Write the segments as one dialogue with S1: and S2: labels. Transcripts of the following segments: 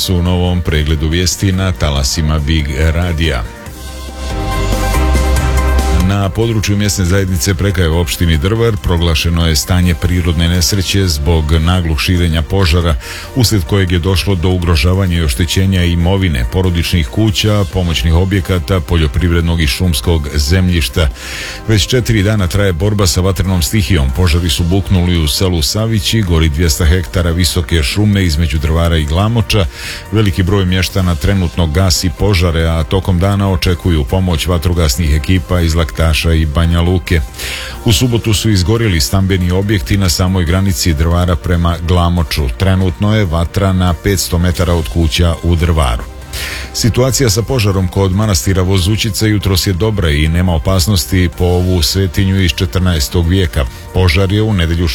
S1: vas u novom pregledu vijesti na talasima Big Radija. Na području mjesne zajednice Prekajev u opštini Drvar proglašeno je stanje prirodne nesreće zbog naglog širenja požara, uslijed kojeg je došlo do ugrožavanja i oštećenja imovine, porodičnih kuća, pomoćnih objekata, poljoprivrednog i šumskog zemljišta. Već 4 dana traje borba sa vatrenom stihijom. Požari su buknuli u selu Savići, gori 200 hektara visoke šume između Drvara i Glamoča. Veliki broj mještana trenutno gasi požare, a tokom dana očekuju pomoć vatrogasnih ekipa iz Laktaša i Banja Luke. U subotu su izgorjeli stambeni objekti na samoj granici Drvara prema Glamoču. Trenutno je vatra na 500 metara od kuća u Drvaru. Situacija sa požarom kod manastira Vozućica jutros je dobra i nema opasnosti po ovu svetinju iz 14. vijeka. Požar je u nedjelju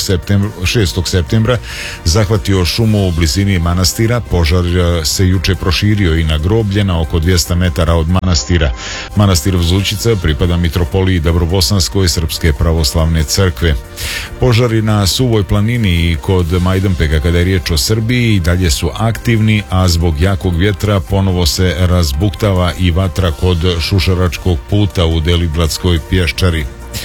S1: 6. septembra zahvatio šumu u blizini manastira. Požar se juče proširio i na groblje na oko 200 metara od manastira. Manastir Vozućica pripada mitropoliji Dabrobosanskoj Srpske pravoslavne crkve. Požari na Suvoj planini i kod Majdanpeka, kada je riječ o Srbiji, i dalje su aktivni, a zbog jakog vjetra ponovo se razbuktava i vatra kod Šušaračkog puta u Deliblatskoj pješčari.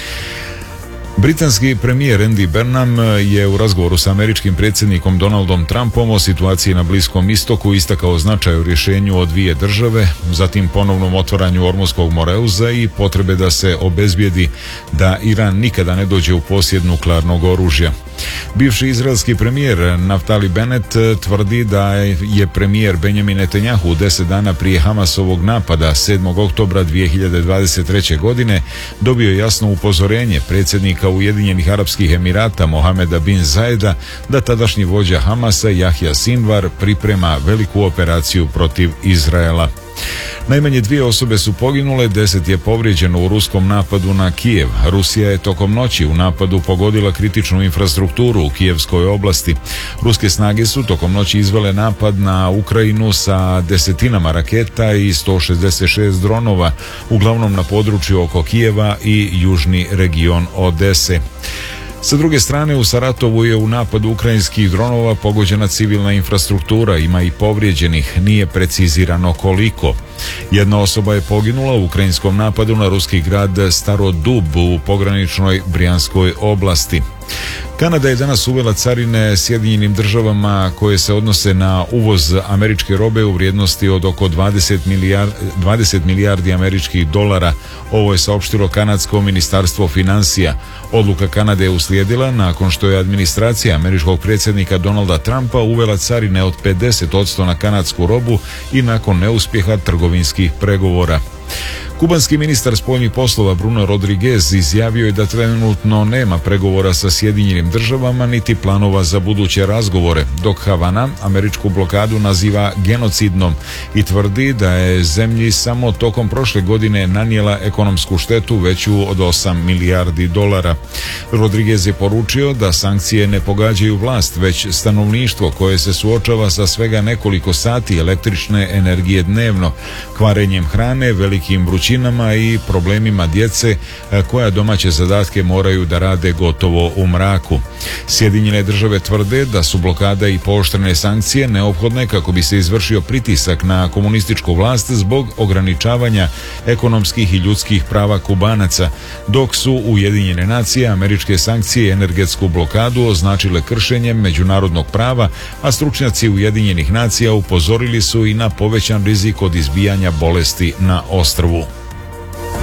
S1: Britanski premijer Andy Burnham je u razgovoru sa američkim predsjednikom Donaldom Trumpom o situaciji na Bliskom istoku istakao značaj u rješenju o dvije države, zatim ponovnom otvaranju Ormunskog moreuza i potrebe da se obezbijedi da Iran nikada ne dođe u posjed nuklearnog oružja. Bivši izraelski premijer Naftali Bennett tvrdi da je premijer Benjamin Netanjahu 10 dana prije Hamasovog napada 7. oktobra 2023. godine dobio jasno upozorenje predsjednika Ujedinjenih Arapskih Emirata Mohameda bin Zayeda da tadašnji vođa Hamasa Jahja Sinvar priprema veliku operaciju protiv Izraela. Najmanje 2 osobe su poginule, 10 je povrijeđeno u ruskom napadu na Kijev. Rusija je tokom noći u napadu pogodila kritičnu infrastrukturu u Kijevskoj oblasti. Ruske snage su tokom noći izvele napad na Ukrajinu sa desetinama raketa i 166 dronova, uglavnom na području oko Kijeva i južni region Odese. Sa druge strane, u Saratovu je u napadu ukrajinskih dronova pogođena civilna infrastruktura, ima i povrijeđenih, nije precizirano koliko. Jedna osoba je poginula u ukrajinskom napadu na ruski grad Starodub u pograničnoj Brijanskoj oblasti. Kanada je danas uvela carine Sjedinjenim državama koje se odnose na uvoz američke robe u vrijednosti od oko 20 milijardi američkih dolara. Ovo je saopštilo kanadsko ministarstvo financija. Odluka Kanade je uslijedila nakon što je administracija američkog predsjednika Donalda Trumpa uvela carine od 50% na kanadsku robu i nakon neuspjeha trgovinskih pregovora. Kubanski ministar spoljnih poslova Bruno Rodriguez izjavio je da trenutno nema pregovora sa Sjedinjenim državama niti planova za buduće razgovore, dok Havana američku blokadu naziva genocidnom i tvrdi da je zemlji samo tokom prošle godine nanijela ekonomsku štetu veću od 8 milijardi dolara. Rodriguez je poručio da sankcije ne pogađaju vlast, već stanovništvo koje se suočava sa svega nekoliko sati električne energije dnevno, kvarenjem hrane, velikim vrućinama i problemima djece koja domaće zadatke moraju da rade gotovo u mraku. Sjedinjene države tvrde da su blokada i pooštrene sankcije neophodne kako bi se izvršio pritisak na komunističku vlast zbog ograničavanja ekonomskih i ljudskih prava Kubanaca, dok su Ujedinjene nacije američke sankcije i energetsku blokadu označile kršenjem međunarodnog prava, a stručnjaci Ujedinjenih nacija upozorili su i na povećan rizik od izbijanja bolesti na ostrvu.